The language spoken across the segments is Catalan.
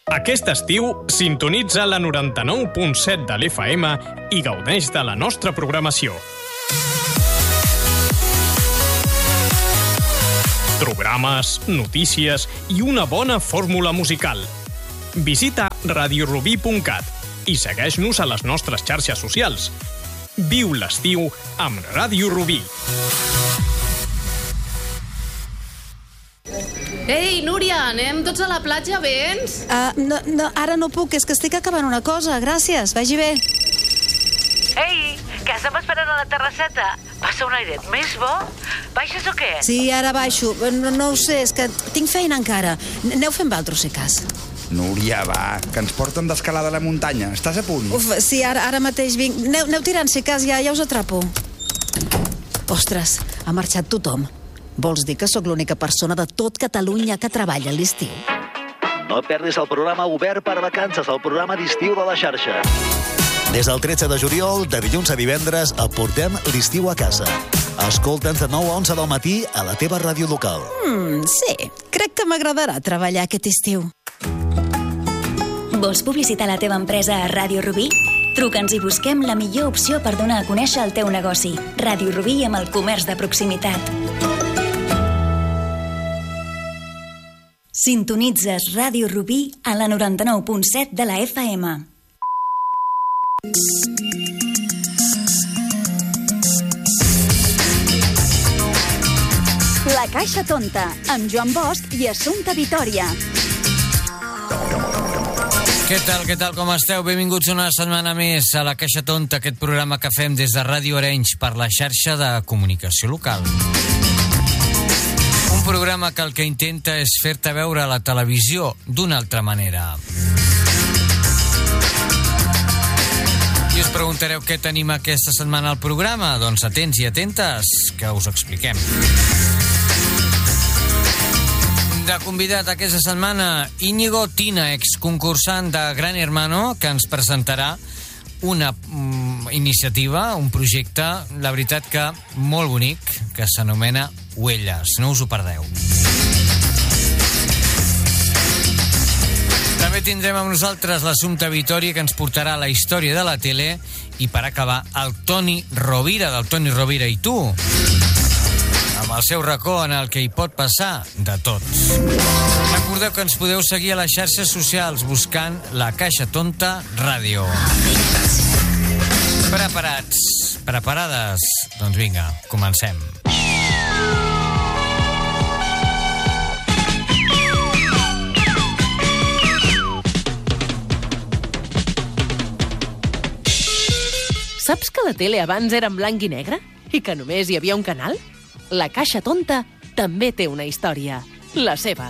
Aquest estiu, sintonitza la 99.7 de l'FM i gaudeix de la nostra programació. Programes, notícies i una bona fórmula musical. Visita radiorubí.cat i segueix-nos a les nostres xarxes socials. Viu l'estiu amb Ràdio Rubí. Ei, Núria, anem tots a la platja, vens? No, ara no puc, és que estic acabant una cosa. Gràcies, vagi bé. Ei, que estem esperant a la terrasseta. Passa un airet més bo? Baixes o què? Sí, ara baixo. No ho sé, és que tinc feina encara. Aneu fent valtros, si cas. Núria, va, que ens porten d'escalada a la muntanya. Estàs a punt? Uf, sí, ara mateix vinc. Aneu tirant, si cas, ja us atrapo. Ostres, ha marxat tothom. Vols dir que sóc l'única persona de tot Catalunya que treballa a l'estiu? No perdis el programa Obert per Vacances, el programa d'estiu de la xarxa. Des del 13 de juliol, de dilluns a divendres, et portem l'estiu a casa. Escolta'ns de 9 a 11 del matí a la teva ràdio local. Sí, crec que m'agradarà treballar aquest estiu. Vols publicitar la teva empresa a Ràdio Rubí? Truca'ns i busquem la millor opció per donar a conèixer el teu negoci. Ràdio Rubí amb el comerç de proximitat. Sintonitzes Ràdio Rubí a la 99.7 de la FM. La Caixa Tonta, amb Joan Bosch i Assumpta Vitòria. Què tal, com esteu? Benvinguts una setmana més a La Caixa Tonta, aquest programa que fem des de Ràdio Arenys per la xarxa de comunicació local. Un programa que el que intenta és fer-te veure la televisió d'una altra manera. I us preguntareu què tenim aquesta setmana al programa? Doncs atents i atentes, que us expliquem. De convidat aquesta setmana, Íñigo Tina, exconcursant de Gran Hermano, que ens presentarà una iniciativa, un projecte, la veritat que molt bonic, que s'anomena Huelles. No us ho perdeu. També tindrem amb nosaltres l'Assumpta Vitòria, que ens portarà la història de la tele, i per acabar el Toni Rovira, del Toni Rovira i tu, amb el seu racó en el que hi pot passar de tot. Recordeu que ens podeu seguir a les xarxes socials buscant La Caixa Tonta Ràdio. Preparats? Preparades? Doncs vinga, comencem. Saps que la tele abans era en blanc i negre? I que només hi havia un canal? La Caixa Tonta també té una història, la seva.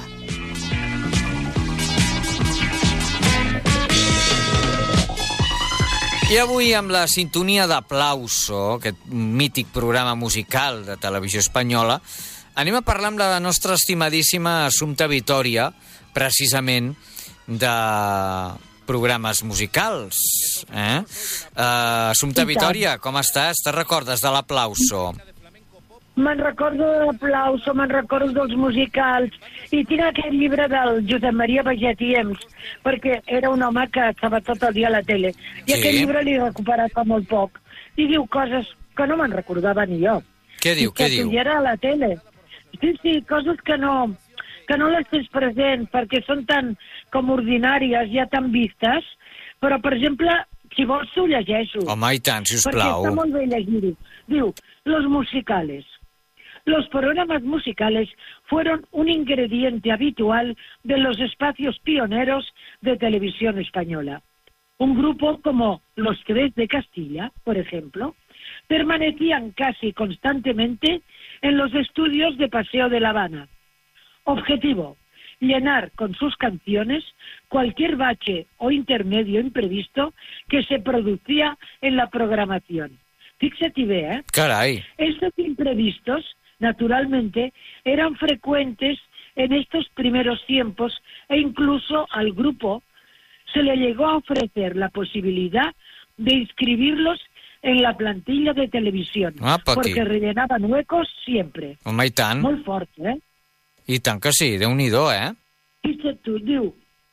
I avui, amb la sintonia d'Aplauso, aquest mític programa musical de televisió espanyola, anem a parlar amb la nostra estimadíssima Assumpta Vitòria, precisament de programes musicals. Assumpta Vitòria, com estàs? Te'n recordes de l'Aplauso? Me'n recordo de l'Aplauso, me'n recordo dels musicals, i tinc aquest llibre del Josep Maria Baget i Ems, perquè era un home que estava tot el dia a la tele, i aquest llibre l'he recuperat fa molt poc, i diu coses que no me'n recordava ni jo. Què diu? Que era a la tele. Sí, coses que no les tens present, perquè són tan com ordinàries, ja tan vistes, però, per exemple, si vols t'ho llegeixo. Home, i tant, sisplau. Perquè està molt bé llegir-ho. Diu, los musicales. Los programas musicales fueron un ingrediente habitual de los espacios pioneros de televisión española. Un grupo como Los Tres de Castilla, por ejemplo, permanecían casi constantemente en los estudios de Paseo de La Habana. Objetivo, llenar con sus canciones cualquier bache o intermedio imprevisto que se producía en la programación. Fíjate, ve, Caray. Estos imprevistos, naturalmente, eran frecuentes en estos primeros tiempos e incluso al grupo se le llegó a ofrecer la posibilidad de inscribirlos en la plantilla de televisión, porque rellenaban huecos siempre. Home, i tant. Molt fort, I tant que sí, Déu-n'hi-do, Fixa't tu, diu,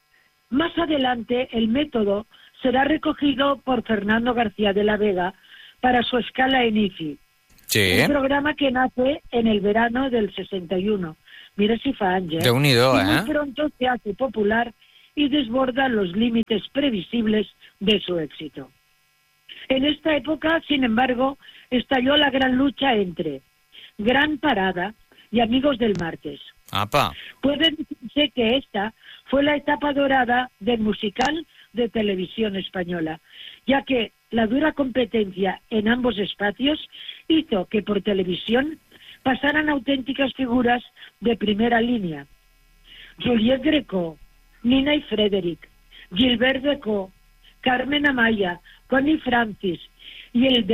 Más adelante, el método será recogido por Fernando García de la Vega para su escala en IFI. Sí. Un programa que nace en el verano del 61. Mira si fa anys, Déu-n'hi-do, Y muy pronto se hace popular y desborda los límites previsibles de su éxito. En esta época, sin embargo, estalló la gran lucha entre Gran Parada y Amigos del Martes. Apa. Puede decirse que esta fue la etapa dorada del musical de televisión española, ya que la dura competencia en ambos espacios hizo que por televisión pasaran auténticas figuras de primera línea. Juliette Greco, Nina y Frederick, Gilbert Decaux, Carmen Amaya, Connie Francis, y el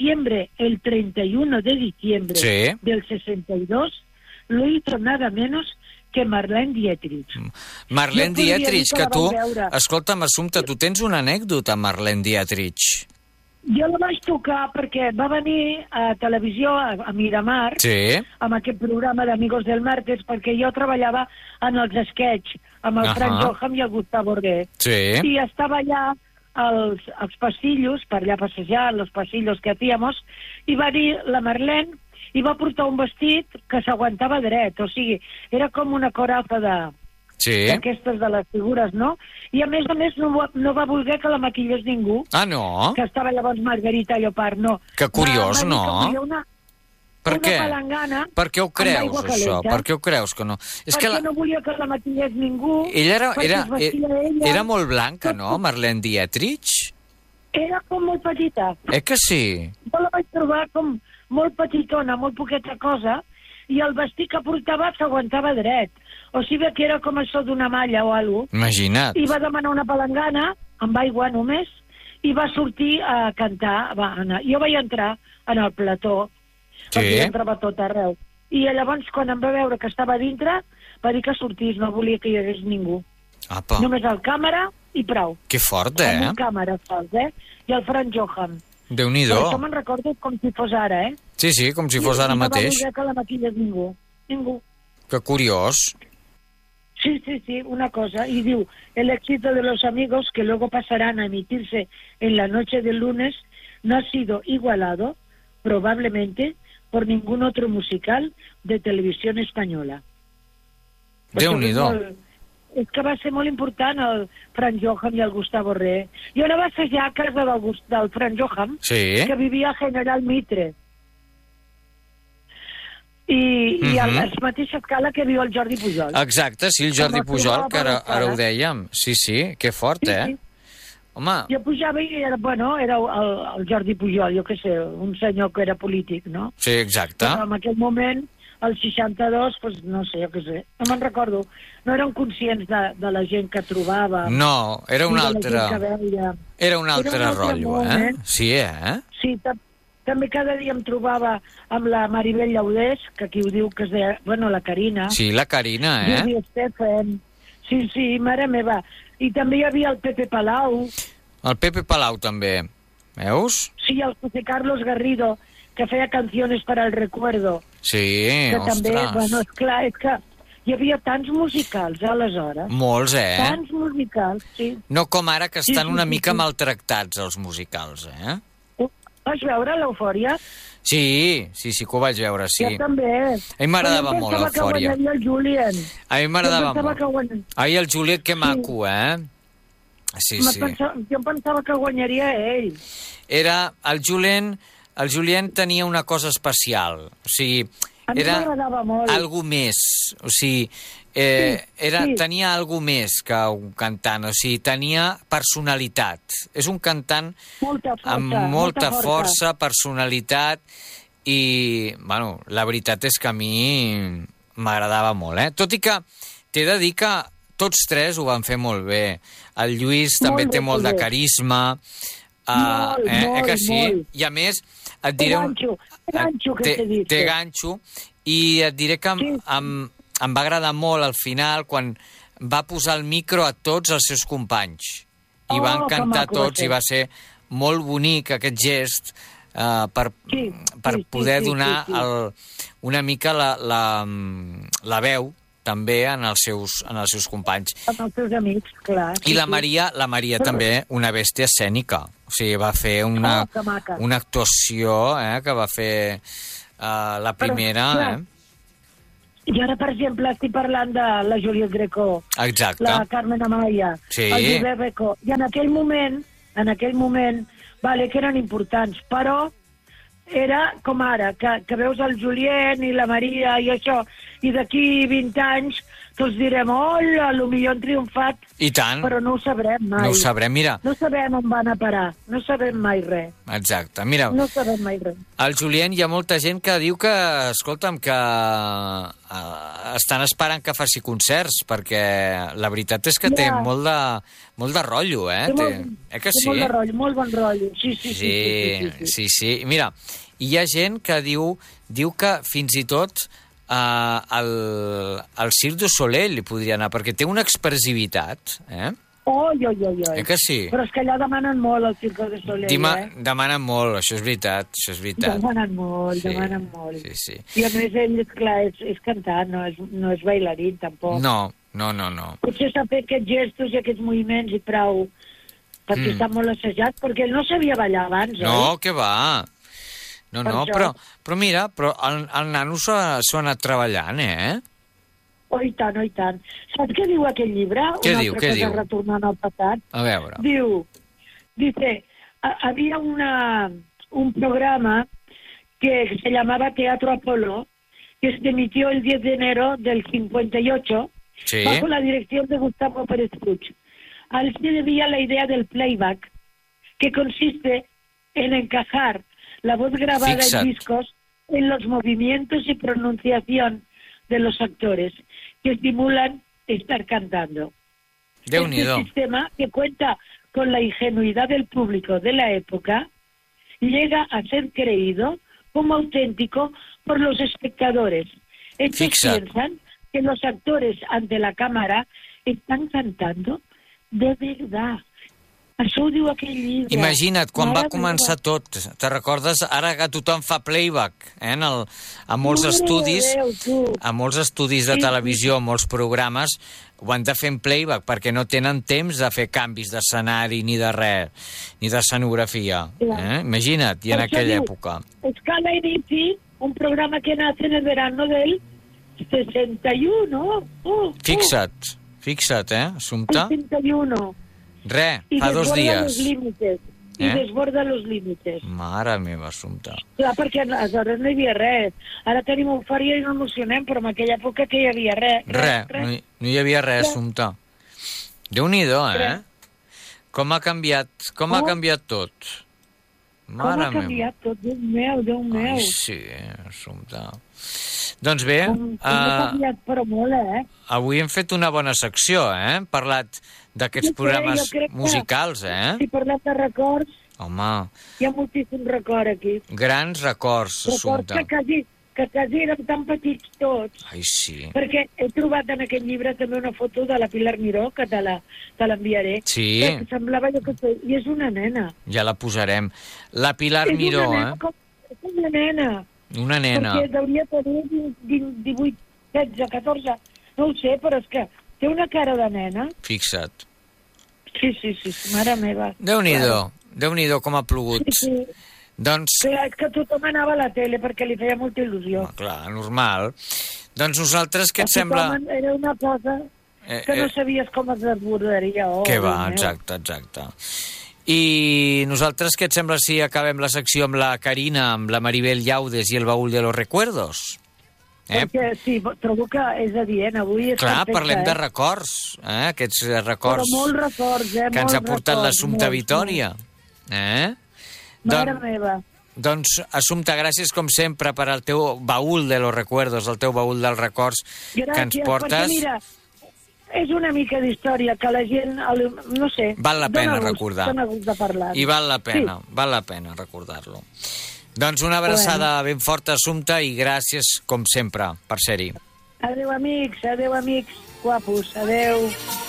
31 de diciembre del 62 lo hizo nada menos que Marlene Dietrich. Marlene Dietrich, que tu... Escolta'm, Assumpta, tu tens una anècdota amb Marlene Dietrich. Jo la vaig tocar perquè va venir a televisió, a Miramar, amb aquest programa d'Amigos del Martes, perquè jo treballava en els sketch, amb el Frank Johan i el Gustavo Orgué. I estava allà als pasillos, per allà passejant, els pasillos que hacíamos, i va dir la Marlene, i va portar un vestit que s'aguantava dret, o sigui, era com una coraza d'aquestes de les figures, no? I a més no va voler que la maquillés ningú. Ah, no? Que estava llavors Margarita Llopart, no. Que curiós, no? Per què? Palangana. Per què ho creus, això? Per què ho creus que no? Perquè no volia que la maquillés ningú. Ella era molt blanca, no, Marlene Dietrich? Era com molt petita. Que sí? Jo la vaig trobar com molt petitona, molt poqueta cosa, i el vestit que portava s'aguantava dret. O sigui que era com això d'una malla o alguna cosa. Imagina't. I va demanar una palangana, amb aigua només, i va sortir a cantar. Jo vaig entrar en el plató, perquè entrava tot arreu. I llavors, quan em va veure que estava dintre, va dir que sortís, no volia que hi hagués ningú. Apa. Només el càmera i prou. Que fort, Amb un càmera sols, I el Frank Johan. Déu-n'hi-do. Per això me'n recordo com si fos ara, Sí, com si fos ara mateix. I no va voler que la maquillés ningú. Que curiós. Sí, una cosa. Y digo, el éxito de los amigos que luego pasarán a emitirse en la noche del lunes no ha sido igualado, probablemente, por ningún otro musical de televisión española. Déu-n'hi-do. És que va ser molt important el Frank Johan i el Gustavo Orgué. Jo no va ser ja a casa del Frank Johan, que vivia a General Mitre. I a la mateixa escala que viu el Jordi Pujol. Exacte, sí, el Jordi Pujol, que ara ho dèiem. Sí, que fort, Sí. Home... Jo pujava i era el Jordi Pujol, jo què sé, un senyor que era polític, no? Sí, exacte. Però en aquell moment, el 62, doncs no sé, jo què sé, no me'n recordo. No eren conscients de la gent que trobava. No, era un altre... Era un altre rotllo, Sí, Sí, també cada dia em trobava amb la Maribel Llaudés, que aquí ho diu que es deia, la Carina. Sí, la Carina, Judy Stephen. Sí, mare meva. I també hi havia el Pepe Palau. El Pepe Palau també, veus? Sí, el José Carlos Garrido, que feia canciones para el recuerdo. Sí, que també, esclar, és que hi havia tants musicals, aleshores. Molts, Tants musicals, sí. No com ara, que estan una mica maltractats, els musicals, Vas veure l'Eufòria? Sí, que ho vaig veure, sí. Jo també. A mi m'agradava molt l'Eufòria. Que el Julien. A mi m'agradava molt. Ai, el Julien, que maco, Sí. Jo pensava que guanyaria ell. Era el Julien tenia una cosa especial, o sigui, era algú més, o sigui, tenia algú més que un cantant, o sigui, tenia personalitat. És un cantant amb molta força, personalitat, i, la veritat és que a mi m'agradava molt, Tot i que t'he de dir que tots tres ho van fer molt bé. El Lluís també té molt de carisma, que sí? I a més, et diré... Té ganxo, i et diré que em va agradar molt al final quan va posar el micro a tots els seus companys. I van cantar tots, i va ser molt bonic aquest gest per poder donar una mica la veu també en els seus companys. Amb els seus amics, clar. I la Maria també, una bèstia escènica. O sigui, va fer una actuació que va fer la primera... Però, i ara, per exemple, estic parlant de la Juliet Greco, exacte, la Carmen Amaya, sí, el Josep Beco, i en aquell moment, vale, que eren importants, però era com ara, que veus el Julien i la Maria i això, i d'aquí 20 anys tots direm, hola, potser han triomfat. I tant. Però no ho sabrem mai. No ho sabrem, mira. No sabem on van a parar, no sabem mai res. Exacte, mira. No sabem mai res. El Julien, hi ha molta gent que diu que, escolta'm, que estan esperant que faci concerts, perquè la veritat és que té molt de rotllo, que sí? Molt de rotllo, molt bon rotllo, sí. Mira, hi ha gent que diu que fins i tot al Cirque du Soleil li podria anar, perquè té una expressivitat, Oi. Que sí? Però és que allà demanen molt al Cirque du Soleil, Demanen molt, això és veritat, Demanen molt. Sí. I a més ell, esclar, és cantant, no és bailarín, tampoc. No. Potser s'ha fet aquests gestos i aquests moviments i prou, perquè està molt assajat, perquè ell no sabia ballar abans, oi? No, què va? No, però mira, el nano s'ho ha anat treballant, Oh, i tant. Saps què diu aquell llibre? Què diu? Retornant al passat. A veure. Dice, había un programa que se llamaba Teatro Apolo, que se emitió el 10 de enero del 58, sí, bajo la dirección de Gustavo Pérez Puig. Al se debía la idea del playback, que consiste en encajar la voz grabada en discos en los movimientos y pronunciación de los actores, que simulan estar cantando. Déu-n'hi-do. Este sistema, que cuenta con la ingenuidad del público de la época, llega a ser creído como auténtico por los espectadores. Estos piensan que los actores ante la cámara están cantando de verdad. Això ho diu aquell llibre. Imagina't, quan va començar tot, te recordes? Ara que tothom fa playback, a molts estudis de televisió, molts programes, ho han de fer en playback, perquè no tenen temps de fer canvis d'escenari ni de res, ni d'escenografia. Imagina't, i en aquella època. Escala Inici, un programa que nace en el verano del 61. Fixa't, Assumpta. 61. Res, fa 2 dies. I desborda los límites. Mare meva, Assumpta. Clar, perquè aleshores no hi havia res. Ara tenim eufòria i no emocionem, però en aquella època que hi havia res. No hi havia res, Assumpta. Déu-n'hi-do, Com ha canviat tot. Mare meva. Com ha canviat tot, Déu meu. Ai, sí, Assumpta. Doncs bé, ha canviat, però molt, avui hem fet una bona secció, Hem parlat d'aquests programes musicals, Si parlem de records... Home... Hi ha moltíssim record aquí. Grans records, Assumpta. Records que quasi érem tan petits tots. Ai, sí. Perquè he trobat en aquest llibre també una foto de la Pilar Miró, que te l'enviaré. Sí. Que semblava jo que... I és una nena. Ja la posarem. La Pilar Miró, És una nena. Una nena. Perquè hauria tenir 18, 16, 14... No ho sé, però és que té una cara de nena. Fixa't. Sí, mare meva. Déu-n'hi-do com ha plogut. Sí. Doncs... Clar, és que tothom anava a la tele perquè li feia molta il·lusió. Clar, normal. Doncs nosaltres, què et sembla? Era una cosa que no sabies com es desbordaria. Què va, exacte. I nosaltres, què et sembla si acabem la secció amb la Carina, amb la Maribel Llaudes i el baúl de los recuerdos? Perquè sí, trobo que és adient, avui és clar, perfecte. Parlem de records, aquests records, però molts records, que ens ha portat l'Assumpta Vitòria. Mare meva. Doncs, Assumpta, gràcies com sempre per al teu baúl de los recuerdos, el teu baúl dels records que ens portes. Perquè mira, és una mica d'història que la gent, no sé... Val la pena recordar. Dóna gust de parlar. I val la pena recordar-lo. Doncs una abraçada ben forta, Assumpta, i gràcies, com sempre, per ser-hi. Adéu, amics, guapos, adéu.